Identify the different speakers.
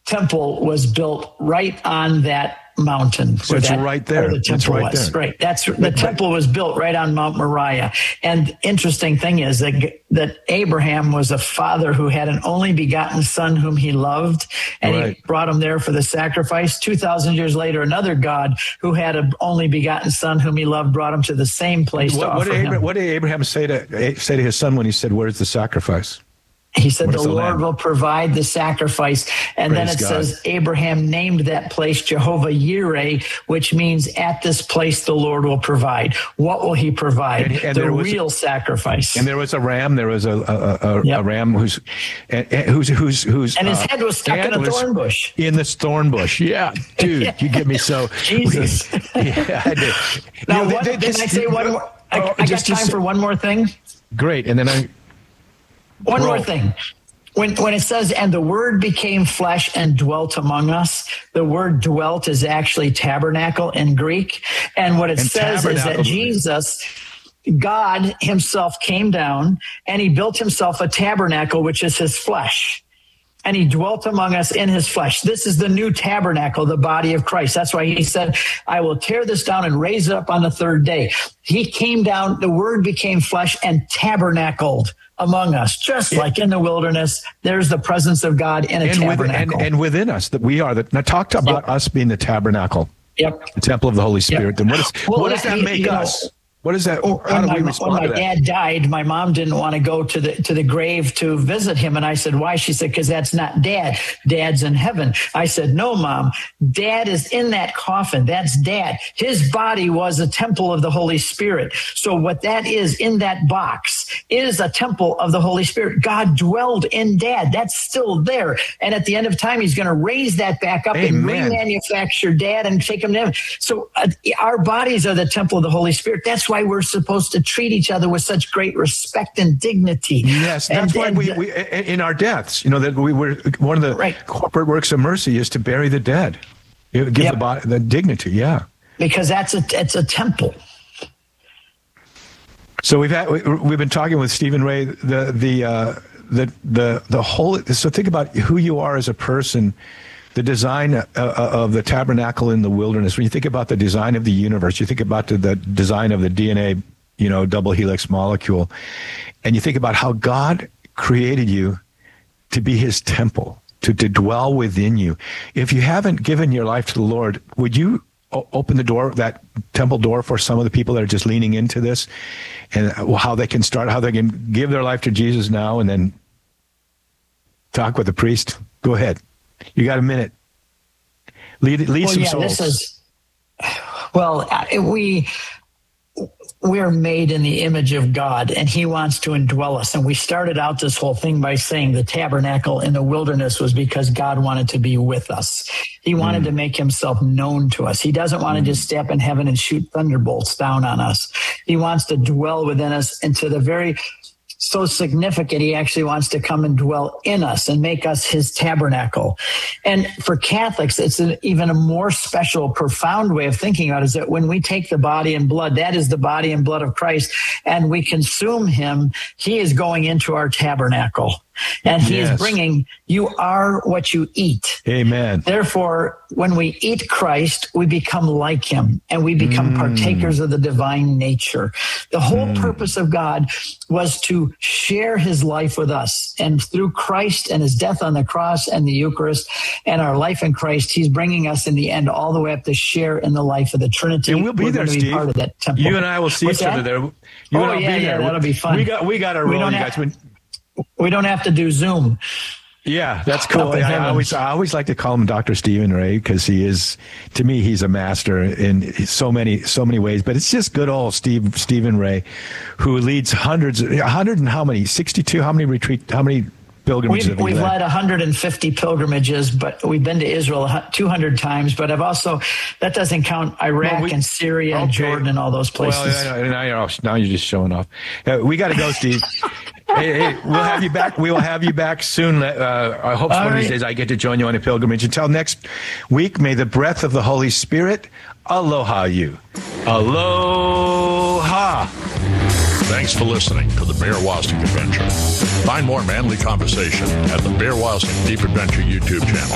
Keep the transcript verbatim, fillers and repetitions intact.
Speaker 1: temple was built right on that mountain.
Speaker 2: So it's
Speaker 1: that,
Speaker 2: right there.
Speaker 1: The temple
Speaker 2: it's right
Speaker 1: was.
Speaker 2: there.
Speaker 1: Right. That's the
Speaker 2: but,
Speaker 1: temple was built right on Mount Moriah. And interesting thing is that that Abraham was a father who had an only begotten son whom he loved, and
Speaker 2: right.
Speaker 1: he brought him there for the sacrifice. Two thousand years later, another God who had an only begotten son whom he loved brought him to the same place
Speaker 2: what,
Speaker 1: to
Speaker 2: what
Speaker 1: offer
Speaker 2: did Abraham,
Speaker 1: him.
Speaker 2: What did Abraham say to say to his son when he said, "Where's the sacrifice?"
Speaker 1: He said, the,
Speaker 2: the
Speaker 1: Lord
Speaker 2: lamb?
Speaker 1: will provide the sacrifice. And
Speaker 2: Praise
Speaker 1: then it
Speaker 2: God.
Speaker 1: says Abraham named that place Jehovah Jireh, which means at this place the Lord will provide. What will he provide?
Speaker 2: And, and
Speaker 1: the
Speaker 2: there was,
Speaker 1: real sacrifice.
Speaker 2: And there was a ram. There was a a, a,
Speaker 1: yep.
Speaker 2: a ram who's and, and who's who's who's
Speaker 1: and his
Speaker 2: uh,
Speaker 1: head was stuck in a thorn bush.
Speaker 2: In this thorn bush. Yeah, dude, yeah. You get me so.
Speaker 1: Jesus.
Speaker 2: yeah, I did.
Speaker 1: Now,
Speaker 2: you know,
Speaker 1: what,
Speaker 2: they,
Speaker 1: can
Speaker 2: this,
Speaker 1: I say one more? I,
Speaker 2: oh,
Speaker 1: I
Speaker 2: just,
Speaker 1: got time
Speaker 2: just,
Speaker 1: for one more thing.
Speaker 2: Great, and then I.
Speaker 1: One
Speaker 2: roll.
Speaker 1: more thing. When when it says, and the word became flesh and dwelt among us, the word dwelt is actually tabernacle in Greek. And what it
Speaker 2: and
Speaker 1: says is that Jesus, God himself came down and he built himself a tabernacle, which is his flesh. And he dwelt among us in his flesh. This is the new tabernacle, the body of Christ. That's why he said, I will tear this down and raise it up on the third day. He came down, the word became flesh and tabernacled among us, just yeah. like in the wilderness. There's the presence of God in a
Speaker 2: and
Speaker 1: tabernacle.
Speaker 2: With, and, and within us, that we are. The, now talk about yep. us being the tabernacle,
Speaker 1: yep.
Speaker 2: the temple of the Holy Spirit.
Speaker 1: Yep.
Speaker 2: Then what, is,
Speaker 1: well,
Speaker 2: what does that
Speaker 1: you,
Speaker 2: make
Speaker 1: you
Speaker 2: us?
Speaker 1: Know,
Speaker 2: What is that?
Speaker 1: When
Speaker 2: How do
Speaker 1: my,
Speaker 2: we respond
Speaker 1: when my
Speaker 2: to that?
Speaker 1: dad died, my mom didn't want to go to the to the grave to visit him. And I said, why? She said, because that's not dad. Dad's in heaven. I said, no, Mom. Dad is in that coffin. That's dad. His body was a temple of the Holy Spirit. So what that is in that box is a temple of the Holy Spirit. God dwelled in dad. That's still there. And at the end of time, he's going to raise that back up
Speaker 2: Amen.
Speaker 1: and remanufacture dad and take him to heaven. So uh, our bodies are the temple of the Holy Spirit. That's why we're supposed to treat each other with such great respect and dignity.
Speaker 2: Yes, that's
Speaker 1: and,
Speaker 2: why
Speaker 1: and,
Speaker 2: we, we, in our deaths, you know, that we were, one of the
Speaker 1: right.
Speaker 2: corporate works of mercy is to bury the dead. Give
Speaker 1: yep.
Speaker 2: the body the dignity, yeah.
Speaker 1: Because that's a, it's a temple.
Speaker 2: So we've had, we've been talking with Stephen Ray, the, the, uh, the, the, the whole, so think about who you are as a person. The design uh, of the tabernacle in the wilderness. When you think about the design of the universe, you think about the, the design of the D N A, you know, double helix molecule, and you think about how God created you to be his temple, to, to dwell within you. If you haven't given your life to the Lord, would you o- open the door, that temple door, for some of the people that are just leaning into this, and how they can start, how they can give their life to Jesus now and then talk with the priest? Go ahead. You got a minute. Lead, lead
Speaker 1: well,
Speaker 2: some
Speaker 1: yeah,
Speaker 2: souls.
Speaker 1: This is, well, we we are made in the image of God, and he wants to indwell us. And we started out this whole thing by saying the tabernacle in the wilderness was because God wanted to be with us. He wanted mm. to make himself known to us. He doesn't want mm. to just stay up in heaven and shoot thunderbolts down on us. He wants to dwell within us, and to the very so significant, he actually wants to come and dwell in us and make us his tabernacle. And for Catholics, it's an, even a more special, profound way of thinking about it, is that when we take the body and blood, that is the body and blood of Christ, and we consume him, he is going into our tabernacle. And he yes. is bringing, you are what you eat.
Speaker 2: Amen.
Speaker 1: Therefore, when we eat Christ, we become like him, and we become mm. partakers of the divine nature. The whole mm. purpose of God was to share his life with us. And through Christ and his death on the cross and the Eucharist and our life in Christ, he's bringing us in the end all the way up to share in the life of the Trinity.
Speaker 2: And we'll be
Speaker 1: We're
Speaker 2: there, Steve.
Speaker 1: Be part of that temple.
Speaker 2: You and I will see
Speaker 1: What's
Speaker 2: each
Speaker 1: that?
Speaker 2: other there. You
Speaker 1: oh,
Speaker 2: and I'll
Speaker 1: yeah,
Speaker 2: be
Speaker 1: yeah,
Speaker 2: there.
Speaker 1: that'll be fun.
Speaker 2: We got, we got to roll, you
Speaker 1: have,
Speaker 2: guys.
Speaker 1: We don't have to do Zoom.
Speaker 2: Yeah, that's cool. I, I always, I always like to call him Doctor Stephen Ray, because he is, to me, he's a master in so many, so many ways. But it's just good old Steve, Stephen Ray, who leads hundreds, a hundred and how many, sixty-two, how many retreat, how many pilgrimages
Speaker 1: We've,
Speaker 2: have you
Speaker 1: we've
Speaker 2: led?
Speaker 1: led one hundred fifty pilgrimages, but we've been to Israel two hundred times. But I've also, that doesn't count Iraq well, we, and Syria okay. and Jordan and all those places.
Speaker 2: Well, now you're, now you're just showing off. Uh, we got to go, Steve. Hey, hey, we'll have you back. We will have you back soon. Uh, I hope one right. of these days I get to join you on a pilgrimage. Until next week, may the breath of the Holy Spirit aloha you. Aloha.
Speaker 3: Thanks for listening to the Bear Wozniak Adventure. Find more manly conversation at the Bear Wozniak Deep Adventure YouTube channel.